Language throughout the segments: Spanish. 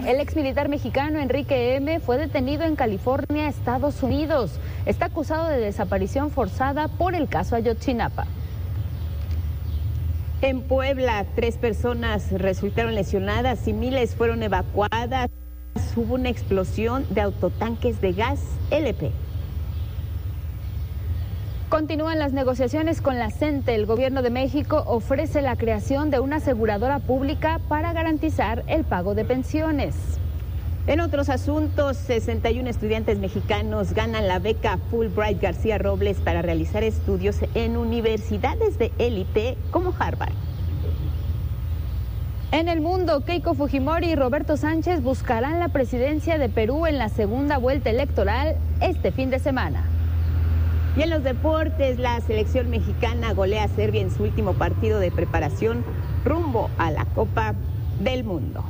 El exmilitar mexicano Enrique M. fue detenido en California, Estados Unidos. Está acusado de desaparición forzada por el caso Ayotzinapa. En Puebla, 3 personas resultaron lesionadas y miles fueron evacuadas. Hubo una explosión de autotanques de gas LP. Continúan las negociaciones con la CENTE. El gobierno de México ofrece la creación de una aseguradora pública para garantizar el pago de pensiones. En otros asuntos, 61 estudiantes mexicanos ganan la beca Fulbright García Robles para realizar estudios en universidades de élite como Harvard. En el mundo, Keiko Fujimori y Roberto Sánchez buscarán la presidencia de Perú en la segunda vuelta electoral este fin de semana. Y en los deportes, la selección mexicana golea a Serbia en su último partido de preparación rumbo a la Copa del Mundo.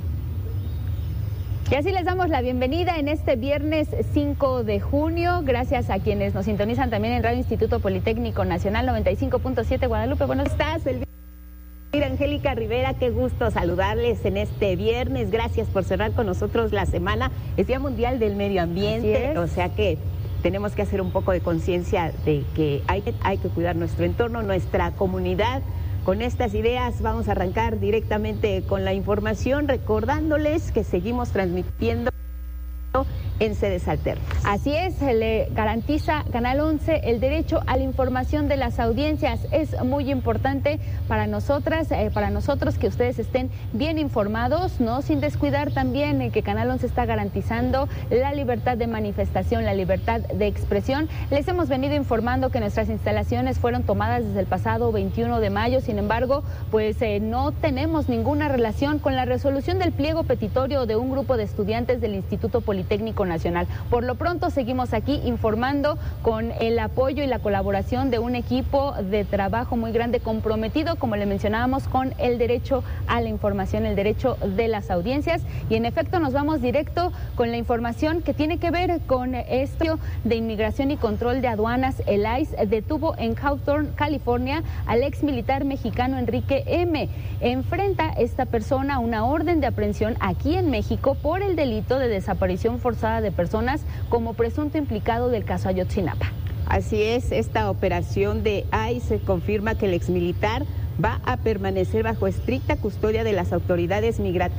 Y así les damos la bienvenida en este viernes 5 de junio. Gracias a quienes nos sintonizan también en Radio Instituto Politécnico Nacional 95.7 Guadalupe. Buenos días, Angélica Rivera, qué gusto saludarles en este viernes. Gracias por cerrar con nosotros la semana. Es Día Mundial del Medio Ambiente, o sea que tenemos que hacer un poco de conciencia de que hay que cuidar nuestro entorno, nuestra comunidad. Con estas ideas vamos a arrancar directamente con la información, recordándoles que seguimos transmitiendo en sedes alternas. Así es, le garantiza Canal 11 el derecho a la información de las audiencias. Es muy importante para nosotras, para nosotros que ustedes estén bien informados, no sin descuidar también que Canal 11 está garantizando la libertad de manifestación, la libertad de expresión. Les hemos venido informando que nuestras instalaciones fueron tomadas desde el pasado 21 de mayo, sin embargo, pues no tenemos ninguna relación con la resolución del pliego petitorio de un grupo de estudiantes del Instituto Politécnico Nacional. Por lo pronto seguimos aquí informando con el apoyo y la colaboración de un equipo de trabajo muy grande comprometido, como le mencionábamos, con el derecho a la información, el derecho de las audiencias. Y en efecto nos vamos directo con la información que tiene que ver con esto de Inmigración y Control de Aduanas. El ICE detuvo en Hawthorne, California, al ex militar mexicano Enrique M. Enfrenta esta persona una orden de aprehensión aquí en México por el delito de desaparición forzada de personas como presunto implicado del caso Ayotzinapa. Así es, esta operación de ICE confirma que el exmilitar va a permanecer bajo estricta custodia de las autoridades migratorias